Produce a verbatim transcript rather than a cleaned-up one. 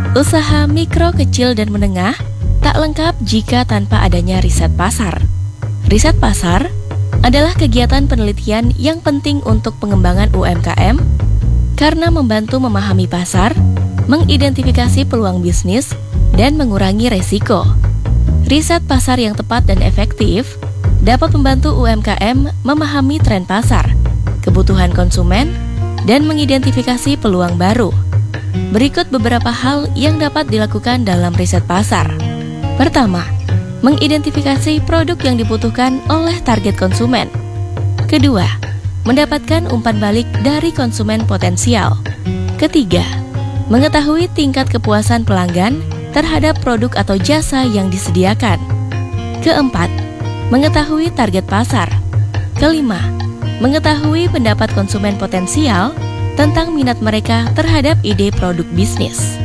Usaha mikro, kecil, dan menengah tak lengkap jika tanpa adanya riset pasar. Riset pasar adalah kegiatan penelitian yang penting untuk pengembangan U M K M karena membantu memahami pasar, mengidentifikasi peluang bisnis, dan mengurangi resiko. Riset pasar yang tepat dan efektif dapat membantu U M K M memahami tren pasar, kebutuhan konsumen, dan mengidentifikasi peluang baru. Berikut beberapa hal yang dapat dilakukan dalam riset pasar. Pertama, mengidentifikasi produk yang dibutuhkan oleh target konsumen. Kedua, mendapatkan umpan balik dari konsumen potensial. Ketiga, mengetahui tingkat kepuasan pelanggan terhadap produk atau jasa yang disediakan. Keempat, mengetahui target pasar. Kelima, mengetahui pendapat konsumen potensial tentang minat mereka terhadap ide produk bisnis.